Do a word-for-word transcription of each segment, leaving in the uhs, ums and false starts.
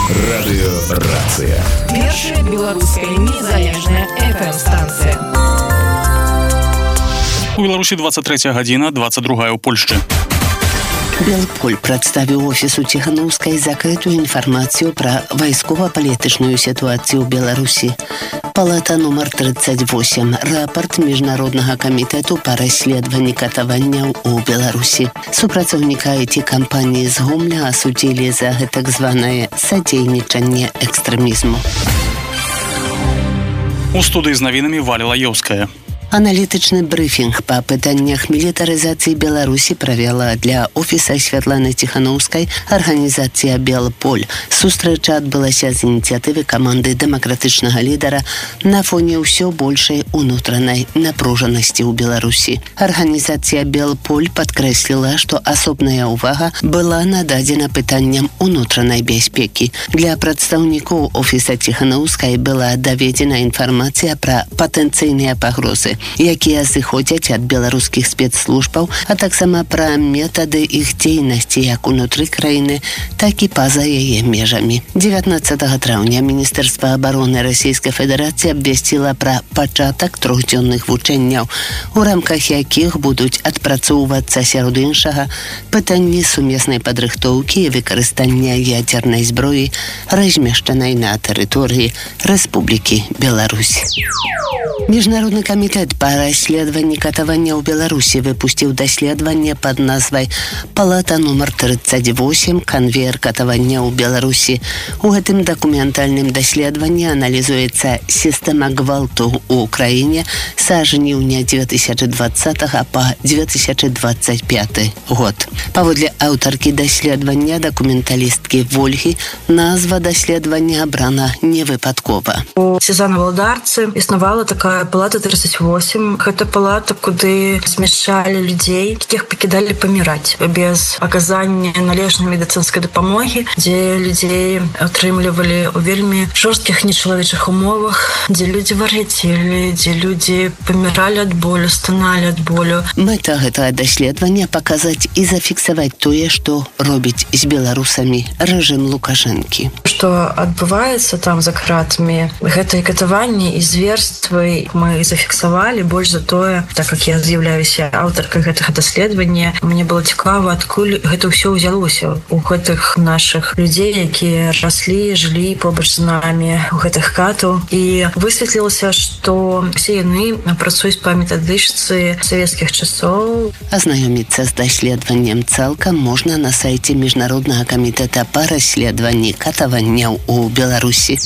Радыёрацыя. Першая беларуская незалежная эф эм-станцыя. У Беларусі двадцать третья гадзіна, двадцать другая ў Польшчы. Белполь прадставіў офісу Ціханаўскай закрытую інфармацыю пра вайскова-палітычную сітуацыю ў Беларусі. Палата нумар тридцать восемь. Рапорт Міжнароднага камітэту па расследаванні катаванняў у Беларусі. Супрацоўніка ай ти-кампаніі з Гомля асудзілі за гэтак званае садзейнічанне экстрэмізму. У студыі з навінамі Валя Лаёўская. Аналітычны брыфінг па пытаннях мілітарызацыі Беларусі правяла для офіса Святланы Ціханаўскай арганізацыя «Белполь». Сустрэча адбылася з ініцыятывы каманды дэмакратычнага лідара на фоне ўсё большай унутранай напружанасці ў Беларусі. Арганізацыя «Белполь» падкрэсліла, што асобная ўвага была нададзена пытанням унутранай бяспекі. Для прадстаўнікоў офіса Ціханаўскай была даведзена інфармацыя пра патэнцыйныя пагрозы, якія зыходзяць ад беларускіх спецслужбаў, а таксама пра метады іх дзейнасці як унутры краіны, так і па-за яе межамі. дзевятнаццатага траўня Міністэрства абароны Расійскай Федэрацыі абвясціла пра пачатак трохдзённых вучэнняў, у рамках якіх будуць адпрацоўвацца сярод іншага пытанні сумеснай падрыхтоўкі і выкарыстання ядзернай зброі, размешчанай на тэрыторыі Рэспублікі Беларусь. Міжнародны камітэт па расследаванні катавання ў Беларусі выпусціў даследаванне пад назвай «Палата нумар тридцать восемь. Канвеер катавання ў Беларусі». У гэтым дакументальным даследаванні аналізуецца сістэма гвалту ў краіне са жніўня две тысячи двадцатага па две тысячи двадцать пяты год. Паводле аўтаркі даследавання дакументалісткі Вольгі, назва даследавання абрана невыпадкова. У Сезана Валдарцы існавала такая палата тридцать восемь. Гэта палата, куды змяшчалі людзей, якіх пакідалі паміраць без аказання належнай медыцынскай дапамогі, дзе людзей атрымлівалі ў вельмі жорсткіх нечалавечых умовах, дзе людзі вар'яцелі, дзе людзі паміралі ад болю, станалі ад болю. Мэта гэтага даследавання паказаць і зафіксаваць тое, што робіць з беларусамі рэжым Лукашэнкі. Што адбываецца там за кратамі, гэтыя катаванні і зверствы мы зафіксавалі. Больш за тое, так як я з'яўляюся аўтаркай гэтага даследавання, мне было цікава, адкуль гэта ўсё ўзялося у гэтых нашых людзей, якія раслі, жылі побач з намі у гэтых хатаў. І высветлілася, што все яны працуюць па метадычцы савецкіх часоў. Азнаёміцца з даследаваннем цалкам можна на сайце Міжнароднага камітэта па расследаванні катаванняў у Беларусі.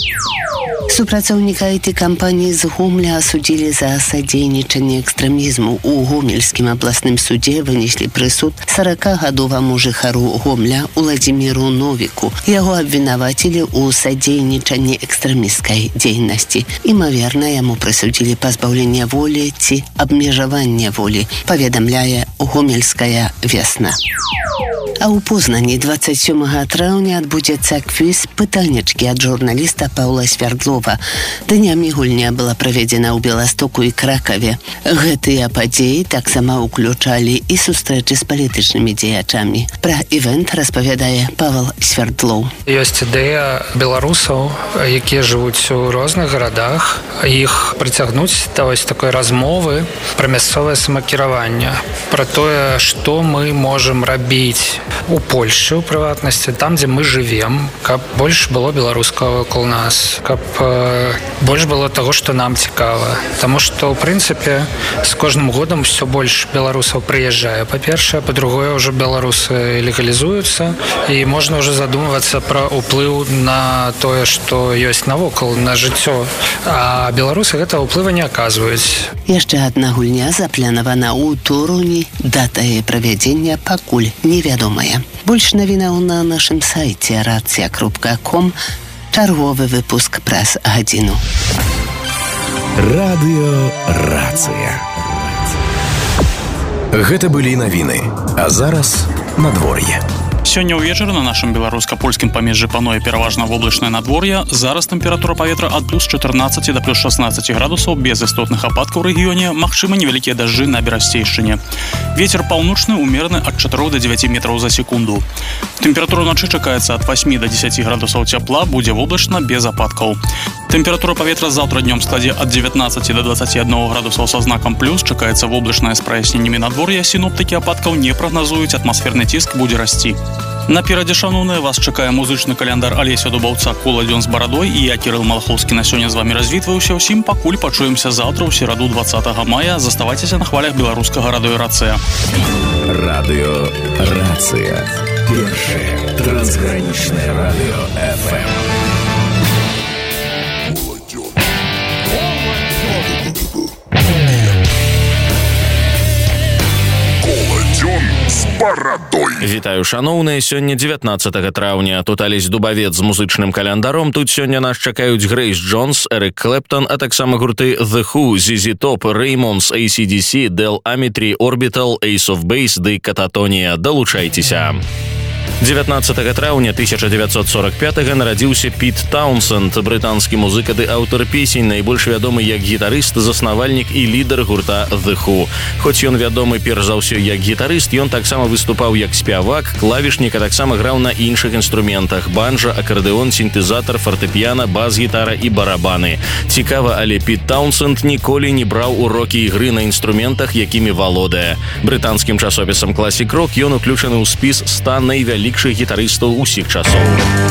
Супрацоўніка ай ти-кампаніі з Гомля асудзілі за садзейнічанне экстрэмізму. У Гомельскім абласным судзе вынеслі прысуд саракагадоваму жыхару Гомля Уладзіміру Новіку. Яго абвінавацілі ў садзейнічанні экстрэмісцкай дзейнасці. Імаверна, яму прысудзілі пазбаўленне волі ці абмежаванне волі, паведамляе Гомельская весна. А ў Познані двадцать сёмага траўня адбудзецца квіз пытаннячкі ад журналіста Паўла Свярдлова. Днямі гульня была праведзена ў Беластоку і Кракаве. Гэтыя падзеі таксама ўключалі і сустрэчы з палітычнымі дзеячамі. Пра івэнт распавядае Павел Свярдлоў. Ёсць ідэя беларусаў, якія жывуць у розных гарадах, іх прыцягнуць да вось такой размовы пра мясцовае самакіраванне, пра тое, што мы можам рабіць у Польшчы, у прыватнасці, там, дзе мы жывем, каб больш было беларускага вакол нас, каб э, больш было таго, што нам цікава. Таму што, ў прынцыпе, з кожным годам ўсё больш беларусаў прыязджае. Па-першае, па-другое, ўжо беларусы легалізуюцца, і можна ўжо задумвацца пра ўплыў на тое, што ёсць навокал, на жыццё. А беларусы гэтага ўплыва не аказваюць. Яшчэ адна гульня запланавана ў Торуні. Дата яе правядзення пакуль невядомая. Больш навінаў на нашым сайце рацыя кропка ком. Чарговы выпуск праз гадзіну. Радыёрацыя. Гэта былі навіны. А зараз надвор'е. Сёння ўвечары на нашым беларуска-польскім памежжы пануе пераважна воблачнае надвор'е. Зараз тэмпература паветра ад плюс чатырнаццаці да плюс шаснаццаці градусаў без істотных ападкаў у рэгіёне, магчымы невялікія дажджы на берасцейшчыне. Вецер паўночны умераны ад чатырох да дзевяці метраў за секунду. Тэмпература ночы чакаецца ад васьмі да дзесяці градусаў цяпла, будзе воблачна без ападкаў. Тэмпература паветра заўтра днём складзе ад дзевятнаццаці да дваццаці аднаго градусаў са знакам плюс, чакаецца воблачнае з праясненнямі надвор'я, сіноптыкі ападкаў не прагназуюць, атмасферны ціск будзе расці. Наперадзе, шаноўныя, вас чакае музычны каляндар Алеся Дубаўца «Кола дзён з барадой», і я, Кірыл Малахоўскі, на сёння з вамі развітваюся ўсім, пакуль пачуемся заўтра ў сераду дваццатага мая. Заставайцеся на хвалях беларускага радыё «Рацыя». Радыё «Рацыя». Першае трансгранічнае радыё эф эм. Вітаю, шаноўныя, сёння дзевятнаццатага траўня. Тут Алесь Дубавец з музычным календаром. Тут сёння нас чакаюць Грэйс Джонс, Эрик Клэптон, а таксама гурты The Who, зет зет Top, Ramones, эй си ди си, Del Ametry, Orbital, Ace of Base ды Кататонія. Далучайцеся. дзевятнаццатага траўня тысяча дзевяцьсот сорок пятага нарадзіўся Піт Таунсенд, брытанскі музыка ды аўтар песень, найбольш вядомы як гітарыст, заснавальнік і лідар гурта The Who. Хоць ён вядомы перш за ўсё як гітарыст, ён таксама выступаў як спявак, клавішнік, а таксама граў на іншых інструментах: банджа, акардэон, сінтэзатар, фартэпіяна, бас-гітара і барабаны. Цікава, але Піт Таунсенд ніколі не браў урокі ігры на інструментах, якімі валодае. Брытанскім часопісам Classic Rock ён уключаны ў спіс ста найвялікшых гітарыстаў усіх часоў.